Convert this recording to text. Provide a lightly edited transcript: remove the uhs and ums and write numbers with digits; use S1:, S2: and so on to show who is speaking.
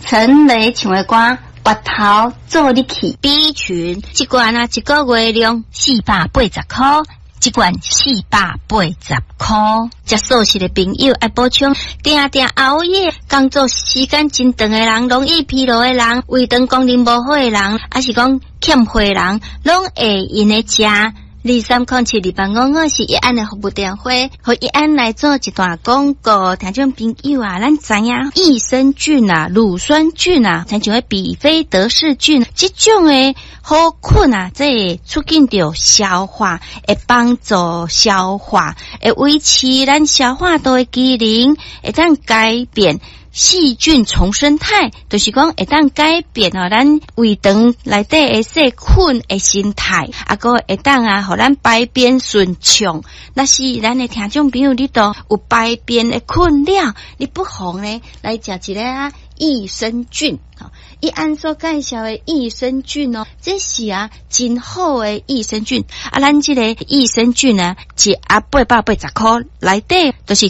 S1: 陈雷唱的歌，拔头做你去。
S2: B 群一罐啊，一个月量480块，一罐480块。食素食的朋友爱补充，定定熬夜、工作时间真长的人、容易疲劳的人、胃肠功能无好的人，还是讲欠血人，拢会用来食。23072855是一安的服务电话，和一安来做一段广告。听众朋友啊，咱知影益生菌啊、乳酸菌啊，像像比菲德氏菌，这种的好菌啊，这会促进着消化，会帮助消化，会维持咱消化道的机能，会当改变细菌重生态，就是讲会当改变咱胃肠内底的细菌的生态，个会当互咱排便顺畅。那是咱的听众朋友，你都有排便的困扰，你不妨呢来食一个益生菌。一安所介绍的益生菌这是真好的益生菌咱这个益生菌一880块内底就是